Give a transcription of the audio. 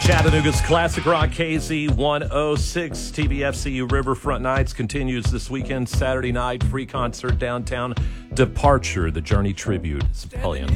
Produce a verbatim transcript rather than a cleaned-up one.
Chattanooga's Classic Rock K Z one oh six T V F C U Riverfront Nights continues this weekend. Saturday night, free concert downtown. Departure, the Journey Tribute. It's Pulliam.